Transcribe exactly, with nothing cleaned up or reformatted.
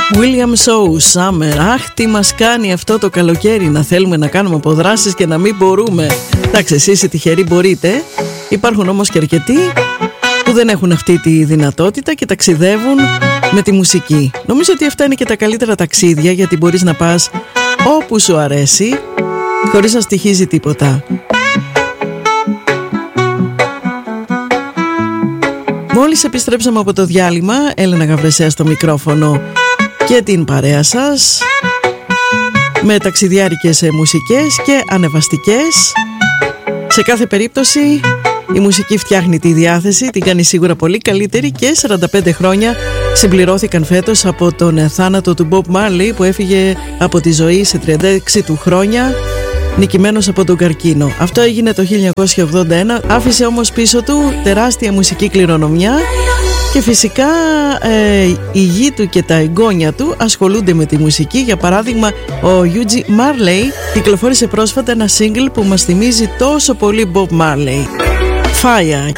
William Shaw, Summer. Αχ, τι μας κάνει αυτό το καλοκαίρι να θέλουμε να κάνουμε αποδράσεις και να μην μπορούμε. Εντάξει, εσείς οι τυχεροί μπορείτε. Υπάρχουν όμως και αρκετοί που δεν έχουν αυτή τη δυνατότητα και ταξιδεύουν με τη μουσική. Νομίζω ότι αυτά είναι και τα καλύτερα ταξίδια, γιατί μπορείς να πας όπου σου αρέσει χωρίς να στοιχίζει τίποτα. Μόλις επιστρέψαμε από το διάλειμμα, Έλενα Γαβρεσέα στο μικρόφωνο και την παρέα σας με ταξιδιάρικες μουσικές και ανεβαστικές. Σε κάθε περίπτωση η μουσική φτιάχνει τη διάθεση, την κάνει σίγουρα πολύ καλύτερη, και σαράντα πέντε χρόνια συμπληρώθηκαν φέτος από τον θάνατο του Bob Marley, που έφυγε από τη ζωή σε τριάντα έξι του χρόνια, νικημένος από τον καρκίνο. Αυτό έγινε το χίλια εννιακόσια ογδόντα ένα, άφησε όμως πίσω του τεράστια μουσική κληρονομιά και φυσικά ε, η γη του και τα εγγόνια του ασχολούνται με τη μουσική. Για παράδειγμα, ο Γιούτζι Μάρλεϊ κυκλοφόρησε πρόσφατα ένα single που μας θυμίζει τόσο πολύ Bob Marley, Fire.